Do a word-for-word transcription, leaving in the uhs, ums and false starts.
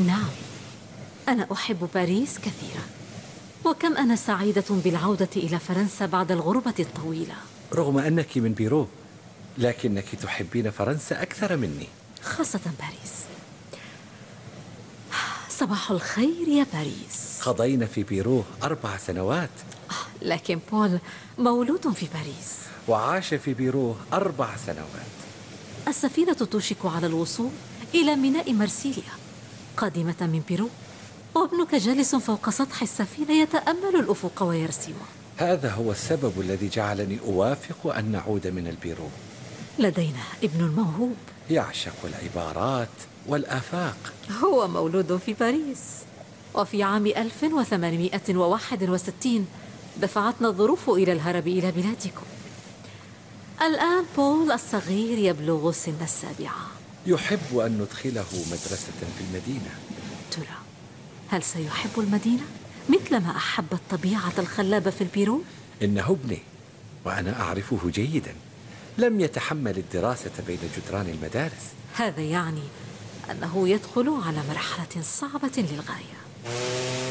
نعم، أنا أحب باريس كثيرا، وكم أنا سعيدة بالعودة إلى فرنسا بعد الغربة الطويلة. رغم أنك من بيرو، لكنك تحبين فرنسا أكثر مني. خاصة باريس. صباح الخير يا باريس. قضينا في بيرو أربع سنوات. لكن بول مولود في باريس. وعاش في بيرو أربع سنوات. السفينة توشك على الوصول إلى ميناء مرسيليا قادمة من بيرو، وابنك جالس فوق سطح السفينة يتأمل الأفق ويرسم. هذا هو السبب الذي جعلني أوافق أن نعود من البيرو. لدينا ابن موهوب يعشق العبارات والآفاق. هو مولود في باريس، وفي عام ألف وثمانمائة وواحد وستين دفعتنا الظروف إلى الهرب إلى بلادكم. الآن بول الصغير يبلغ سن السابعة. يحب أن ندخله مدرسة في المدينة. ترى هل سيحب المدينة مثلما أحب الطبيعة الخلابة في البيرو؟ إنه ابني وأنا أعرفه جيدا. لم يتحمل الدراسة بين جدران المدارس. هذا يعني أنه يدخل على مرحلة صعبة للغاية.